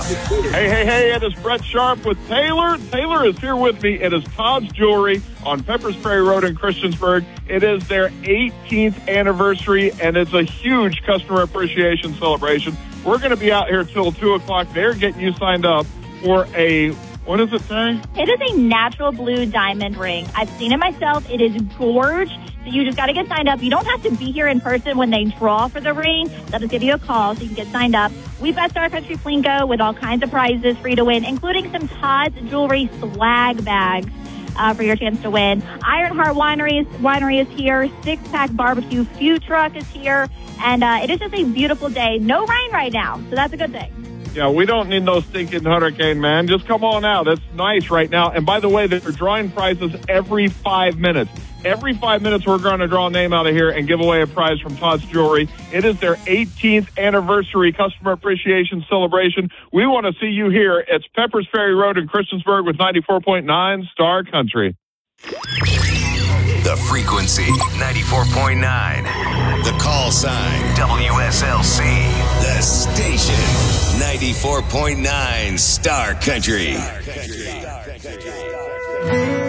Hey, it is Brett Sharp with Taylor. Taylor is here with me. It is Todd's Jewelry on Peppers Ferry Road in Christiansburg. It is their 18th anniversary, and it's a huge customer appreciation celebration. We're going to be out here till 2 o'clock. They're getting you signed up for a, what does it say? It is a natural blue diamond ring. I've seen it myself. It is gorgeous. So you just got to get signed up. You don't have to be here in person when they draw for the ring. They'll just give you a call so you can get signed up. We've got Star Country Plinko with all kinds of prizes for you to win, including some Todd's Jewelry swag bags for your chance to win. Ironheart Winery is here. Six Pack Barbecue Food Truck is here. And it is just a beautiful day. No rain right now, so that's a good thing. Yeah, we don't need no stinking hurricane, man. Just come on out. It's nice right now. And by the way, they're drawing prizes every 5 minutes. Every 5 minutes, we're going to draw a name out of here and give away a prize from Todd's Jewelry. It is their 18th anniversary customer appreciation celebration. We want to see you here. It's Peppers Ferry Road in Christiansburg with 94.9 Star Country. The frequency, 94.9. The call sign, WSLC. The station, 94.9 Star Country.